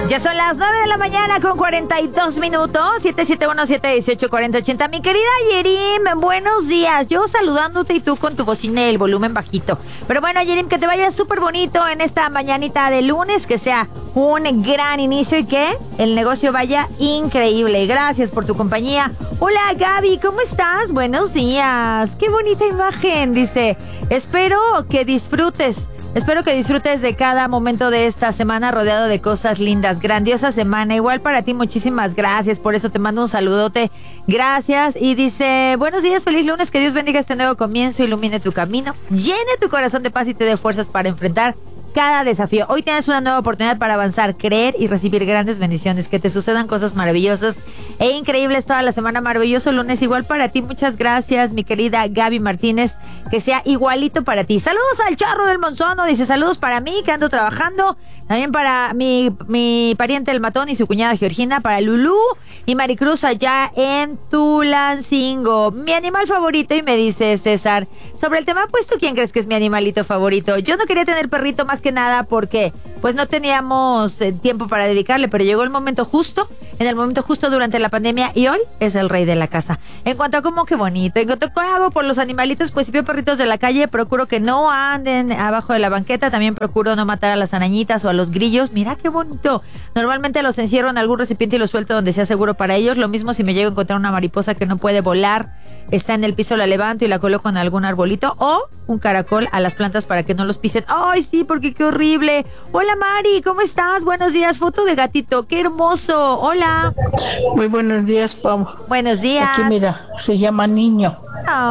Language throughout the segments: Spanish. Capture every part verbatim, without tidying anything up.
Ya son las nueve de la mañana con cuarenta y dos minutos. siete siete uno, siete uno ocho, cuatro cero ocho cero. Mi querida Yerim, buenos días. Yo saludándote y tú con tu bocina y el volumen bajito. Pero bueno, Yerim, que te vaya súper bonito en esta mañanita de lunes. Que sea un gran inicio y que el negocio vaya increíble. Gracias por tu compañía. Hola, Gaby, ¿cómo estás? Buenos días. Qué bonita imagen, dice. Espero que disfrutes. Espero que disfrutes de cada momento de esta semana rodeado de cosas lindas. Grandiosa semana. Igual para ti, muchísimas gracias. Por eso te mando un saludote. Gracias. Y dice, buenos días, feliz lunes. Que Dios bendiga este nuevo comienzo, ilumine tu camino, llene tu corazón de paz y te dé fuerzas para enfrentar cada desafío. Hoy tienes una nueva oportunidad para avanzar, creer y recibir grandes bendiciones, que te sucedan cosas maravillosas e increíbles toda la semana. Maravilloso lunes igual para ti. Muchas gracias, mi querida Gaby Martínez. Que sea igualito para ti. Saludos al Charro del Monzono. Dice, saludos para mí, que ando trabajando. También para mi, mi pariente el Matón y su cuñada Georgina. Para Lulú y Maricruz allá en Tulancingo. Mi animal favorito. Y me dice César, sobre el tema, pues tú, ¿quién crees que es mi animalito favorito? Yo no quería tener perrito más que nada porque pues no teníamos eh, tiempo para dedicarle, pero llegó el momento justo, en el momento justo durante la pandemia, y hoy es el rey de la casa. En cuanto a cómo, qué bonito, en cuanto a qué hago por los animalitos, pues si veo perritos de la calle, procuro que no anden abajo de la banqueta. También procuro no matar a las arañitas o a los grillos. Mira qué bonito. Normalmente los encierro en algún recipiente y los suelto donde sea seguro para ellos. Lo mismo si me llego a encontrar una mariposa que no puede volar, está en el piso, la levanto y la coloco en algún arbolito, o un caracol a las plantas para que no los pisen. ¡Ay, sí, porque qué horrible! Hola, Mari, ¿cómo estás? Buenos días. Foto de gatito, qué hermoso. Hola. Muy buenos días, Pau. Buenos días. Aquí mira, se llama Niño.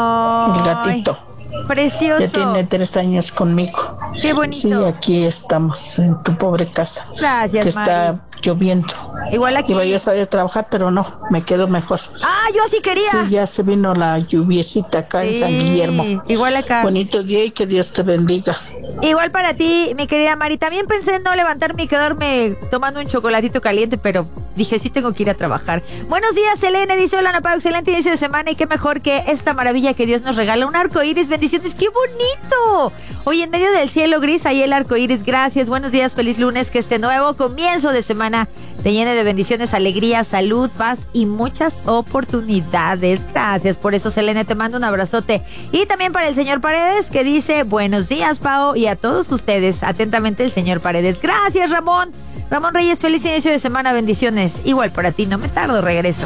Ay, el gatito. Precioso. Ya tiene tres años conmigo. Qué bonito. Sí, aquí estamos en tu pobre casa. Gracias, que Mari. Está lloviendo. Igual aquí. Iba yo a salir a trabajar, pero no, me quedo mejor. Ah, yo sí quería. Sí, ya se vino la lluviecita acá sí, en San Guillermo. Igual acá. Bonito día y que Dios te bendiga. Igual para ti, mi querida Mari. También pensé en no levantarme y quedarme tomando un chocolatito caliente, pero dije, sí tengo que ir a trabajar. Buenos días, Selene. Dice, hola, Napao, excelente inicio de semana y qué mejor que esta maravilla que Dios nos regala. Un arco iris, bendiciones. ¡Qué bonito! Hoy en medio del cielo gris, ahí el arco iris. Gracias, buenos días, feliz lunes. Que este nuevo comienzo de semana te llene de bendiciones, alegría, salud, paz y muchas oportunidades. Gracias por eso, Selene. Te mando un abrazote. Y también para el señor Paredes, que dice, buenos días, Pao, y a todos ustedes. Atentamente, el señor Paredes. Gracias, Ramón. Ramón Reyes, feliz inicio de semana, bendiciones. Igual para ti, no me tardo, regreso.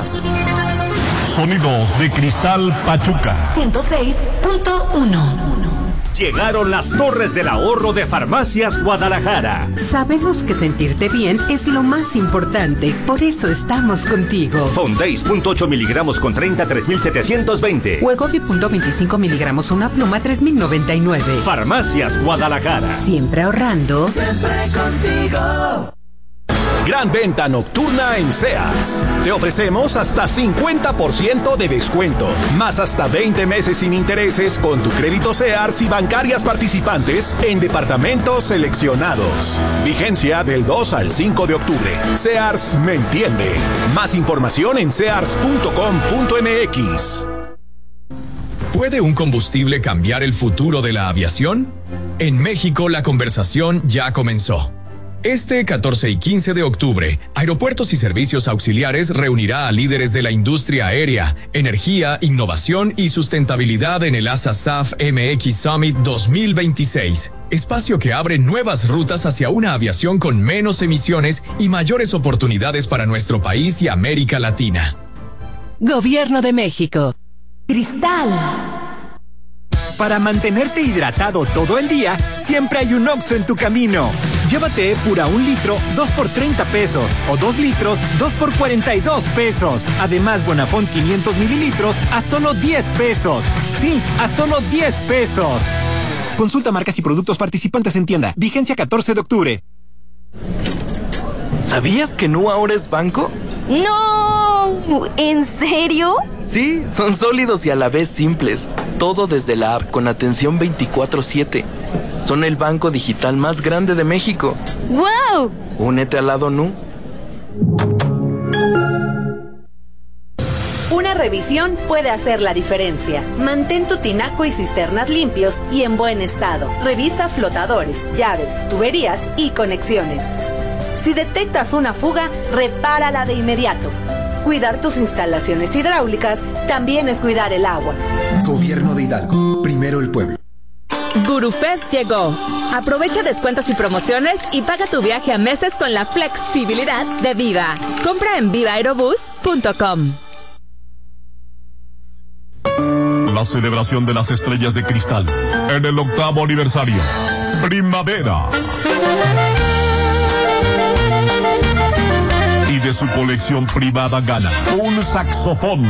Sonidos de Cristal Pachuca. ciento seis punto uno. Llegaron las Torres del Ahorro de Farmacias Guadalajara. Sabemos que sentirte bien es lo más importante, por eso estamos contigo. Fondeis punto ocho miligramos con treinta, tres mil setecientos veinte. Huegobi punto veinticinco miligramos una pluma, tres mil noventa y nueve. Farmacias Guadalajara. Siempre ahorrando. Siempre contigo. Gran venta nocturna en Sears. Te ofrecemos hasta cincuenta por ciento de descuento, más hasta veinte meses sin intereses con tu crédito Sears y bancarias participantes en departamentos seleccionados. Vigencia del dos al cinco de octubre. Sears me entiende. Más información en sears punto com punto m x. ¿Puede un combustible cambiar el futuro de la aviación? En México la conversación ya comenzó. Este catorce y quince de octubre, Aeropuertos y Servicios Auxiliares reunirá a líderes de la industria aérea, energía, innovación y sustentabilidad en el A S A S A F M X Summit dos mil veintiséis, espacio que abre nuevas rutas hacia una aviación con menos emisiones y mayores oportunidades para nuestro país y América Latina. Gobierno de México. Cristal. Para mantenerte hidratado todo el día, siempre hay un Oxxo en tu camino. Llévate Epura un litro, dos por treinta pesos. O dos litros, dos por cuarenta y dos pesos. Además, Bonafont quinientos mililitros a solo diez pesos. Sí, a solo diez pesos. Consulta marcas y productos participantes en tienda. Vigencia catorce de octubre. ¿Sabías que Nu ahora es banco? ¡No! ¿En serio? Sí, son sólidos y a la vez simples. Todo desde la app con atención veinticuatro siete. Son el banco digital más grande de México. ¡Wow! Únete al lado Nu. Una revisión puede hacer la diferencia. Mantén tu tinaco y cisternas limpios y en buen estado. Revisa flotadores, llaves, tuberías y conexiones. Si detectas una fuga, repárala de inmediato. Cuidar tus instalaciones hidráulicas también es cuidar el agua. Gobierno de Hidalgo. Primero el pueblo. GuruFest llegó. Aprovecha descuentos y promociones y paga tu viaje a meses con la flexibilidad de Viva. Compra en viva aerobús punto com. La celebración de las estrellas de cristal en el octavo aniversario. Primavera. Y de su colección privada gana un saxofón.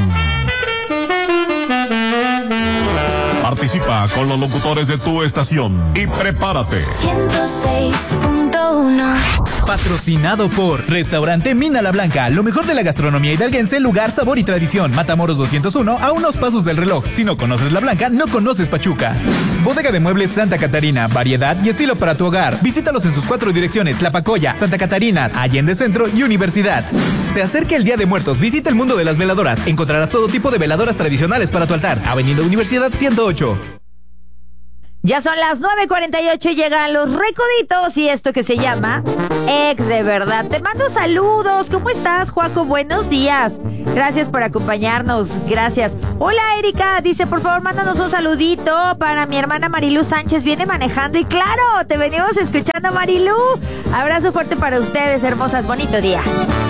Participa con los locutores de tu estación y prepárate. ciento seis punto uno. Patrocinado por Restaurante Mina La Blanca, lo mejor de la gastronomía hidalguense, lugar, sabor y tradición. Matamoros doscientos uno, a unos pasos del reloj. Si no conoces La Blanca, no conoces Pachuca. Bodega de Muebles Santa Catarina, variedad y estilo para tu hogar. Visítalos en sus cuatro direcciones: Tlapacoya, Santa Catarina, Allende Centro y Universidad. Se acerca el Día de Muertos, visita el mundo de las veladoras. Encontrarás todo tipo de veladoras tradicionales para tu altar. Avenida Universidad ciento ocho. Ya son las nueve cuarenta y ocho y llegan los recoditos y esto que se llama Ex de Verdad. Te mando saludos. ¿Cómo estás, Joaco? Buenos días. Gracias por acompañarnos. Gracias. Hola, Erika. Dice, por favor, mándanos un saludito para mi hermana Marilu Sánchez. Viene manejando y claro, te venimos escuchando, Marilu. Abrazo fuerte para ustedes, hermosas. Bonito día.